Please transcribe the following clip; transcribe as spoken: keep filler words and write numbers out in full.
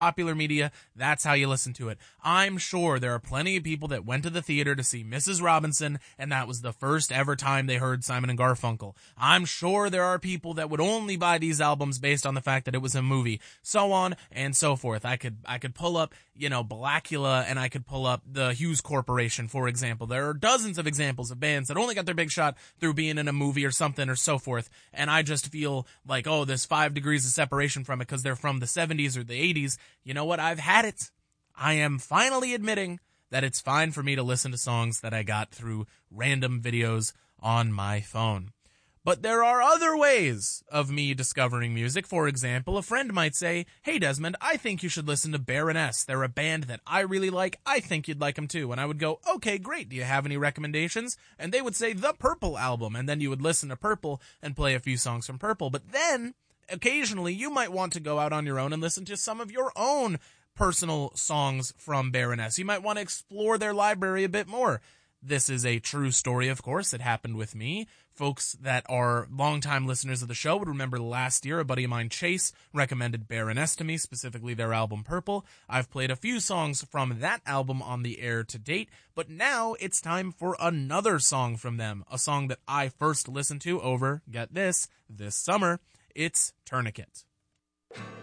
popular media, that's how you listen to it. I'm sure there are plenty of people that went to the theater to see Missus Robinson, and that was the first ever time they heard Simon and Garfunkel. I'm sure there are people that would only buy these albums based on the fact that it was a movie, so on and so forth. I could I could pull up, you know, Blackula, and I could pull up the Hughes Corporation, for example. There are dozens of examples of bands that only got their big shot through being in a movie or something or so forth, and I just feel like, oh, there's five degrees of separation from it because they're from the seventies or the eighties. You know what? I've had it. I am finally admitting that it's fine for me to listen to songs that I got through random videos on my phone. But there are other ways of me discovering music. For example, a friend might say, hey, Desmond, I think you should listen to Baroness. They're a band that I really like. I think you'd like them too. And I would go, okay, great. Do you have any recommendations? And they would say the Purple album. And then you would listen to Purple and play a few songs from Purple. But then occasionally you might want to go out on your own and listen to some of your own personal songs from Baroness. You might want to explore their library a bit more. This is a true story, of course. It happened with me. Folks that are longtime listeners of the show would remember last year a buddy of mine, Chase, recommended Baroness to me, specifically their album Purple. I've played a few songs from that album on the air to date, but now it's time for another song from them, a song that I first listened to over, get this, this summer. It's Tourniquet.